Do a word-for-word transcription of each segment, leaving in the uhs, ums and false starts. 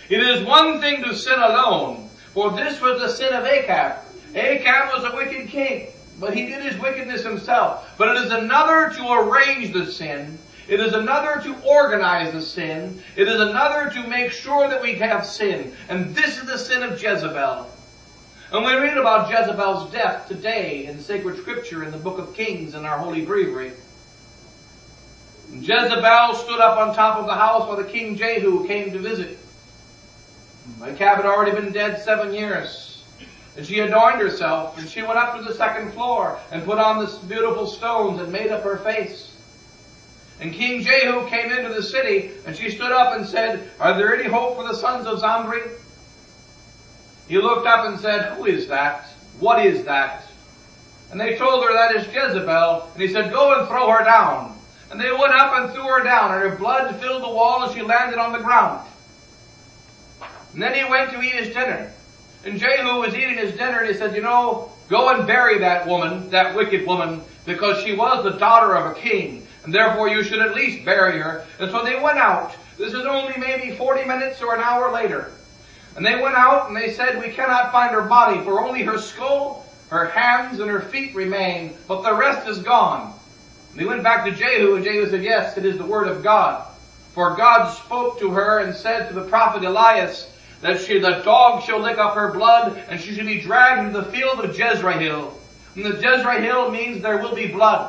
It is one thing to sin alone, for this was the sin of Achab. Achab was a wicked king, but he did his wickedness himself. But it is another to arrange the sin. It is another to organize the sin. It is another to make sure that we have sin. And this is the sin of Jezebel. And we read about Jezebel's death today in sacred scripture in the book of Kings in our holy breviary. Jezebel stood up on top of the house while the king Jehu came to visit. Achab had already been dead seven years. And she adorned herself, and she went up to the second floor and put on the beautiful stones and made up her face. And King Jehu came into the city, and she stood up and said, "Are there any hope for the sons of Zomri?" He looked up and said, "Who is that? What is that?" And they told her, "That is Jezebel." And he said, "Go and throw her down." And they went up and threw her down, and her blood filled the wall as she landed on the ground. And then he went to eat his dinner. And Jehu was eating his dinner, and he said, "You know, go and bury that woman, that wicked woman, because she was the daughter of a king, and therefore you should at least bury her." And so they went out. This is only maybe forty minutes or an hour later. And they went out, and they said, "We cannot find her body, for only her skull, her hands, and her feet remain, but the rest is gone." And they went back to Jehu, and Jehu said, "Yes, it is the word of God. For God spoke to her and said to the prophet Elias, that she, the dog shall lick up her blood, and she shall be dragged into the field of Jezreel." And the Jezreel means there will be blood.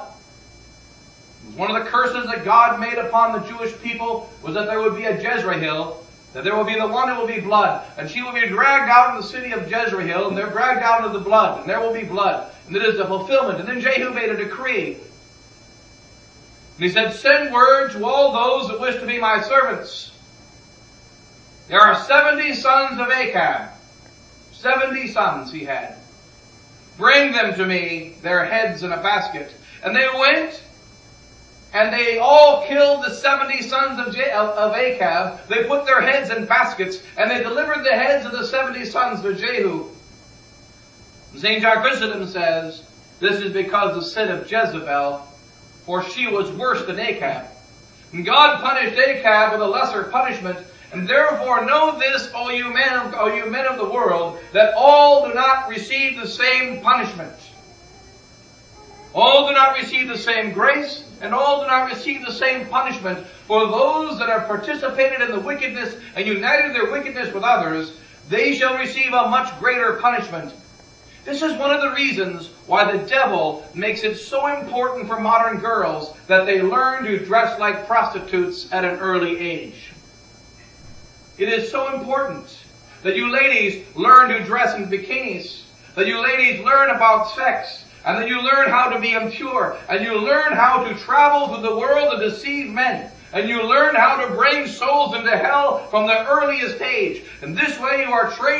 One of the curses that God made upon the Jewish people was that there would be a Jezreel, that there will be the one who will be blood, and she will be dragged out of the city of Jezreel, and they're dragged out of the blood, and there will be blood. And it is the fulfillment. And then Jehu made a decree. And he said, "Send word to all those that wish to be my servants. There are seventy sons of Achab." Seventy sons he had. "Bring them to me, their heads in a basket." And they went, and they all killed the seventy sons of, Je- of, of Achab. They put their heads in baskets, and they delivered the heads of the seventy sons to Jehu. Saint John Chrysostom says, this is because of the sin of Jezebel, for she was worse than Achab. And God punished Achab with a lesser punishment. And therefore know this, O you men, O you men of the world, that all do not receive the same punishment. All do not receive the same grace, and all do not receive the same punishment. For those that have participated in the wickedness and united their wickedness with others, they shall receive a much greater punishment. This is one of the reasons why the devil makes it so important for modern girls that they learn to dress like prostitutes at an early age. It is so important that you ladies learn to dress in bikinis, that you ladies learn about sex, and that you learn how to be impure, and you learn how to travel through the world and deceive men, and you learn how to bring souls into hell from the earliest age. And this way you are trained